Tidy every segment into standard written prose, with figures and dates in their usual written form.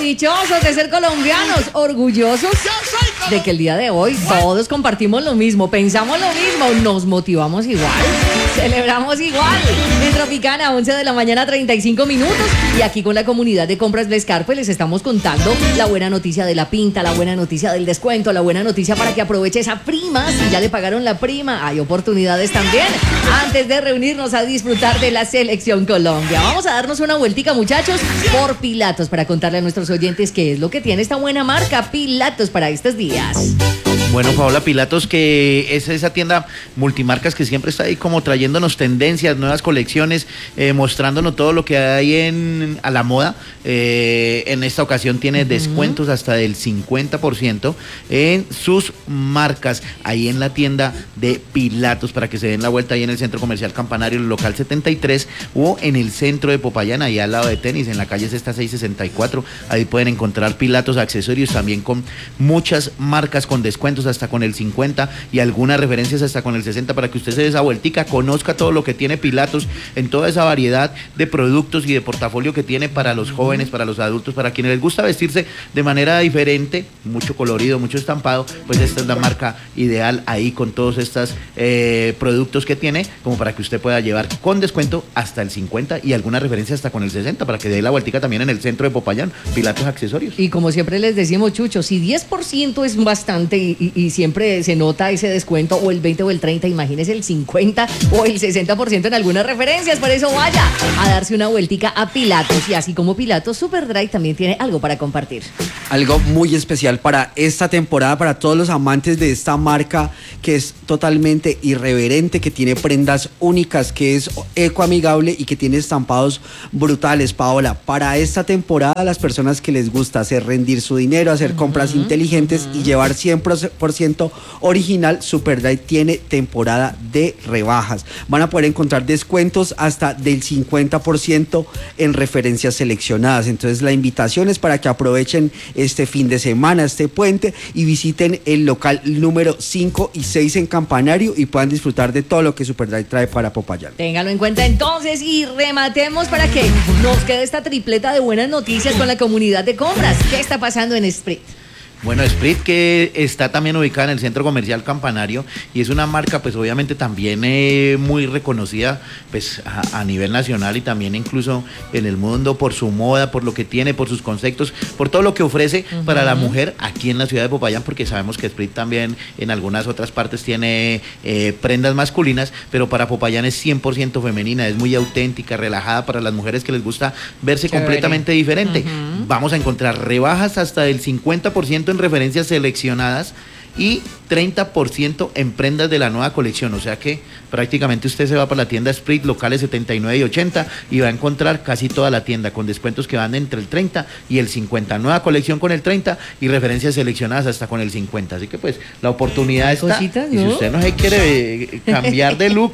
dichosos de ser colombianos, orgullosos de que el día de hoy todos compartimos lo mismo, pensamos lo mismo, nos motivamos igual, celebramos igual. En Tropicana, 11 de la mañana, 35 minutos. Y aquí con la comunidad de compras Blescar, pues les estamos contando la buena noticia de la pinta, la buena noticia del descuento, la buena noticia para que aproveche esa prima. Si ya le pagaron la prima, hay oportunidades también antes de reunirnos a disfrutar de la Selección Colombia. Vamos a darnos una vueltica, muchachos, por Pilatos para contarle a nuestros oyentes qué es lo que tiene esta buena marca Pilatos para estos días. Bueno, Paola, Pilatos, que es esa tienda multimarcas que siempre está ahí como trayéndonos tendencias, nuevas colecciones, mostrándonos todo lo que hay a la moda. En esta ocasión tiene descuentos hasta del 50% en sus marcas, ahí en la tienda de Pilatos, para que se den la vuelta ahí en el Centro Comercial Campanario, el local 73, o en el centro de Popayán, ahí al lado de Tenis, en la calle Sexta 664. Ahí pueden encontrar Pilatos, accesorios también con muchas marcas con descuentos hasta con el 50 y algunas referencias hasta con el 60, para que usted se dé esa vueltica, conozca todo lo que tiene Pilatos en toda esa variedad de productos y de portafolio que tiene para los jóvenes, para los adultos, para quienes les gusta vestirse de manera diferente, mucho colorido, mucho estampado. Pues esta es la marca ideal ahí con todos estos productos que tiene, como para que usted pueda llevar con descuento hasta el 50 y algunas referencias hasta con el 60, para que dé la vueltica también en el centro de Popayán. Pilatos accesorios. Y como siempre les decimos, Chucho, si 10% es bastante y siempre se nota ese descuento, o el 20 o el 30, imagínese el 50 o el 60% en algunas referencias. Por eso vaya a darse una vueltica a Pilatos. Y así como Pilatos, Superdry también tiene algo para compartir. Algo muy especial para esta temporada, para todos los amantes de esta marca que es totalmente irreverente, que tiene prendas únicas, que es ecoamigable y que tiene estampados brutales, Paola. Para esta temporada, las personas que les gusta hacer rendir su dinero, hacer compras inteligentes y llevar 100% original, Superdry tiene temporada de rebajas. Van a poder encontrar descuentos hasta del 50% en referencias seleccionadas. Entonces la invitación es para que aprovechen este fin de semana, este puente, y visiten el local número 5 y 6 en Campanario y puedan disfrutar de todo lo que Superdry trae para Popayán. Téngalo en cuenta entonces y rematemos para que nos quede esta tripleta de buenas noticias con la comunidad de compras. ¿Qué está pasando en Sprit? Bueno, Sprit, que está también ubicada en el Centro Comercial Campanario, y es una marca pues obviamente también muy reconocida pues a nivel nacional y también incluso en el mundo por su moda, por lo que tiene, por sus conceptos, por todo lo que ofrece para la mujer aquí en la ciudad de Popayán, porque sabemos que Sprit también en algunas otras partes tiene prendas masculinas, pero para Popayán es 100% femenina, es muy auténtica, relajada para las mujeres que les gusta verse completamente diferente. Vamos a encontrar rebajas hasta del 50% en referencias seleccionadas y 30% en prendas de la nueva colección, o sea que prácticamente usted se va para la tienda Sprit, locales 79 y 80, y va a encontrar casi toda la tienda con descuentos que van entre el 30 y el 50, nueva colección con el 30 y referencias seleccionadas hasta con el 50, así que pues la oportunidad está. Cositas, ¿no? Y si usted no se quiere cambiar de look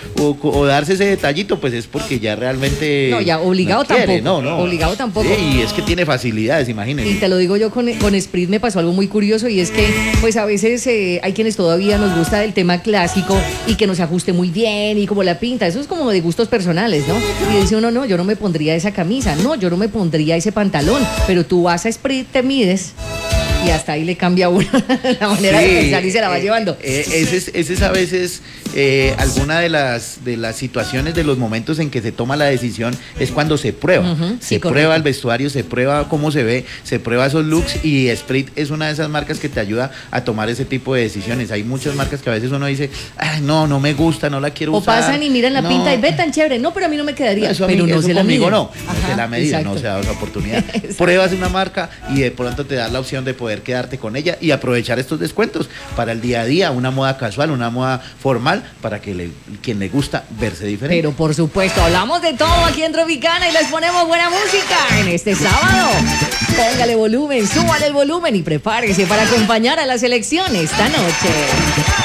o darse ese detallito, pues es porque ya realmente no, ya obligado no quiere, tampoco. no. Obligado tampoco. Sí, y es que tiene facilidades, imagínense. Y te lo digo yo, con Sprit me pasó algo muy curioso, y es que pues a veces hay quienes todavía nos gusta el tema clásico y que nos ajuste muy bien y como la pinta, eso es como de gustos personales, ¿no? Y dice uno, no, yo no me pondría esa camisa, no, yo no me pondría ese pantalón, pero tú vas a Sprit, te mides y hasta ahí le cambia a uno la manera de pensar y se la va llevando. Ese es a veces alguna de las situaciones, de los momentos en que se toma la decisión, es cuando se prueba. Se prueba el vestuario, se prueba cómo se ve, se prueba esos looks, y Sprit es una de esas marcas que te ayuda a tomar ese tipo de decisiones. Hay muchas marcas que a veces uno dice, ay, no me gusta, no la quiero usar. O pasan y miran la pinta y ve tan chévere, no, pero a mí no me quedaría. Eso pero no eso se la conmigo miden. no se la medida, no se da esa oportunidad. Pruebas una marca y de pronto te da la opción de poder quedarte con ella y aprovechar estos descuentos para el día a día, una moda casual, una moda formal, para que quien le gusta verse diferente. Pero por supuesto, hablamos de todo aquí en Tropicana y les ponemos buena música en este sábado. Póngale volumen, súbale el volumen y prepárese para acompañar a la selección esta noche.